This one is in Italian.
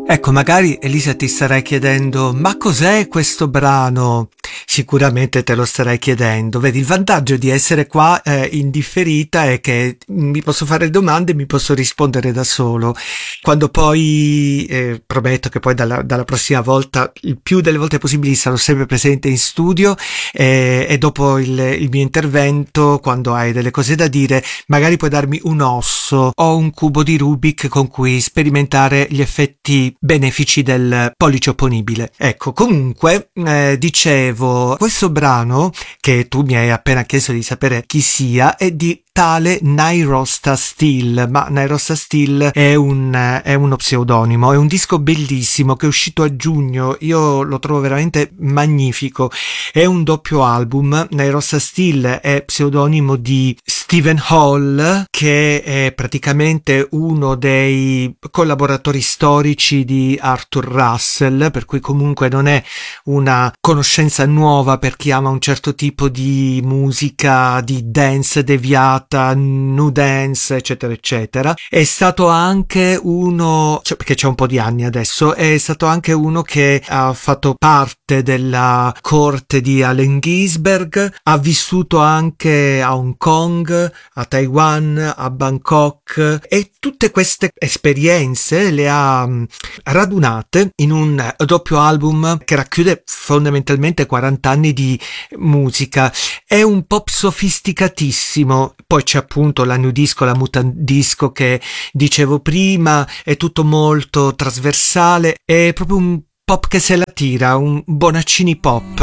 Ecco, magari Elisa ti starai chiedendo, ma cos'è questo brano? Sicuramente te lo starai chiedendo. Vedi, il vantaggio di essere qua in differita è che mi posso fare domande e mi posso rispondere da solo. Quando poi, prometto che poi dalla prossima volta, il più delle volte possibili, sarò sempre presente in studio e dopo il mio intervento, quando hai delle cose da dire, magari puoi darmi un osso o un cubo di Rubik con cui sperimentare gli effetti benefici del pollice opponibile. Ecco, comunque, dicevo, questo brano, che tu mi hai appena chiesto di sapere chi sia, è di tale Nyrosta Steele, ma Nyrosta Steele è uno pseudonimo, è un disco bellissimo che è uscito a giugno, io lo trovo veramente magnifico, è un doppio album. Nyrosta Steele è pseudonimo di Stephen Hall, che è praticamente uno dei collaboratori storici di Arthur Russell, per cui comunque non è una conoscenza nuova per chi ama un certo tipo di musica, di dance deviata, new dance, eccetera, eccetera. È stato anche uno, cioè, perché c'è un po' di anni adesso, è stato anche uno che ha fatto parte della corte di Allen Ginsberg, ha vissuto anche a Hong Kong, a Taiwan, a Bangkok, e tutte queste esperienze le ha radunate in un doppio album che racchiude fondamentalmente 40 anni di musica. È un pop sofisticatissimo, poi c'è appunto la new disco, la mutant disco che dicevo prima, è tutto molto trasversale, è proprio un pop che se la tira, un Bonaccini pop.